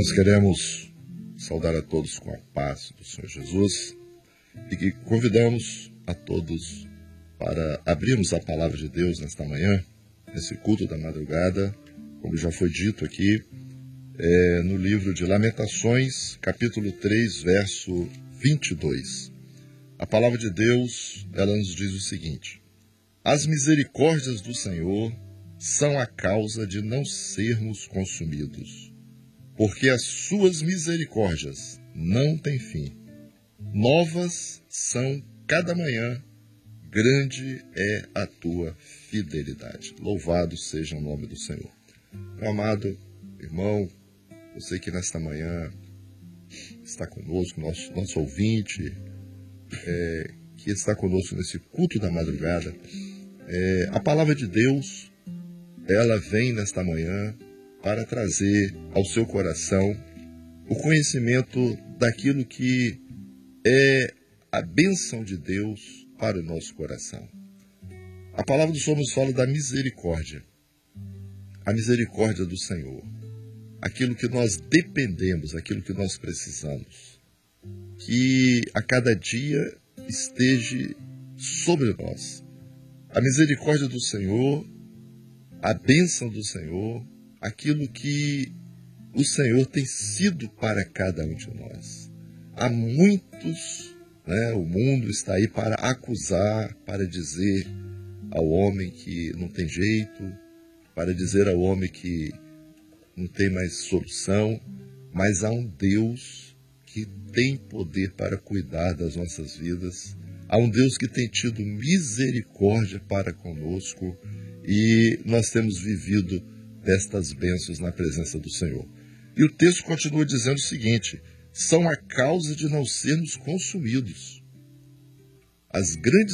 Nós queremos saudar a todos com a paz do Senhor Jesus e que convidamos a todos para abrirmos a palavra de Deus nesta manhã, nesse culto da madrugada, como já foi dito aqui, no livro de Lamentações, capítulo 3, verso 22. A palavra de Deus, ela nos diz o seguinte: as misericórdias do Senhor são a causa de não sermos consumidos, porque as suas misericórdias não têm fim. Novas são cada manhã, grande é a tua fidelidade. Louvado seja o nome do Senhor. Meu amado irmão, você que nesta manhã está conosco, nosso ouvinte, que está conosco nesse culto da madrugada, a palavra de Deus, ela vem nesta manhã para trazer ao seu coração o conhecimento daquilo que é a bênção de Deus para o nosso coração. A palavra do Senhor nos fala da misericórdia, a misericórdia do Senhor, aquilo que nós dependemos, aquilo que nós precisamos, que a cada dia esteja sobre nós. A misericórdia do Senhor, a bênção do Senhor, aquilo que o Senhor tem sido para cada um de nós. Há muitos, o mundo está aí para acusar, para dizer ao homem que não tem jeito, para dizer ao homem que não tem mais solução, mas há um Deus que tem poder para cuidar das nossas vidas. Há um Deus que tem tido misericórdia para conosco e nós temos vivido destas bênçãos na presença do Senhor. E o texto continua dizendo o seguinte: são a causa de não sermos consumidos. As grandes